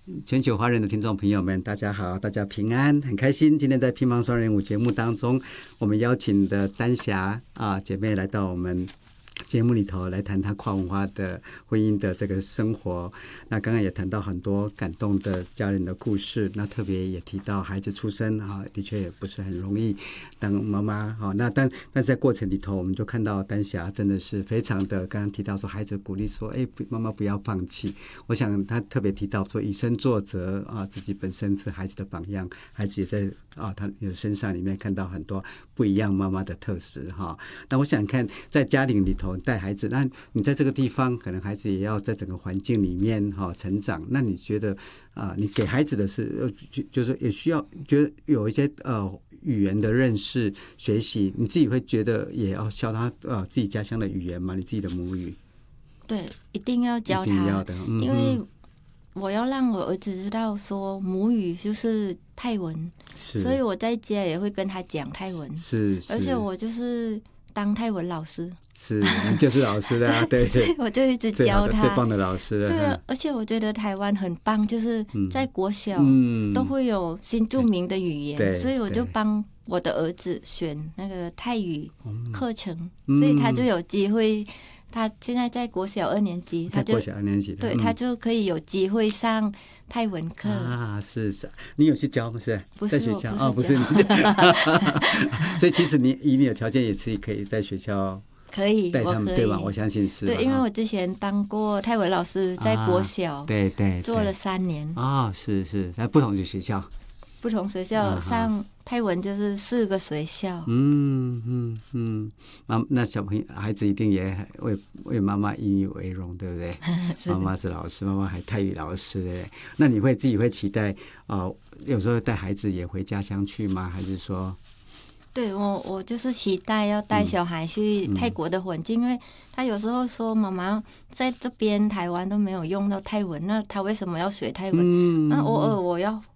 全球华人的听众朋友们，大家好，大家平安，很开心。今天在乒乓双人舞节目当中，我们邀请的丹霞姐妹来到我们节目里头来谈她跨文化的婚姻的这个生活。那刚刚也谈到很多感动的家人的故事，那特别也提到孩子出生的确也不是很容易当妈妈。那但在过程里头，我们就看到丹霞真的是非常的，刚刚提到说孩子鼓励说妈妈不要放弃。我想他特别提到说以身作则自己本身是孩子的榜样，孩子也在他的身上里面看到很多不一样妈妈的特质那我想看在家庭里头带孩子，那你在这个地方可能孩子也要在整个环境里面成长，那你觉得你给孩子的是就是也需要觉得有一些语言的认识学习，你自己会觉得也要教他自己家乡的语言吗？你自己的母语？ 对，一定要教他， 一定要的， 因为我要让我儿子知道说母语就是泰文，所以我在家也会跟他讲泰文， 是， 而且我就是当泰文老师， 是你就是老师的对对， 我就一直教他， 最棒的老师了。 对而且我觉得台湾很棒，就是在国小都会有新住民的语言，所以我就帮我的儿子选那个泰语课程，所以他就有机会。他现在在国小2年级，他就对他就可以有机会上泰文课是你有去教吗？是不是在学校不是你所以其实你有条件也是可以在学校可以带他们，对吧？我相信是。 对，因为我之前当过泰文老师，在国小对做了3年是在不同的学校。 不同学校上泰文就是4个学校。 那小朋友孩子一定也为妈妈引以为荣，对不对？妈妈是老师，妈妈还泰语老师，对不对？那你自己会期待有时候带孩子也回家乡去吗？还是说？ 对，我就是期待要带小孩去泰国的环境，因为他有时候说妈妈在这边台湾都没有用到泰文，那他为什么要学泰文？那偶尔我要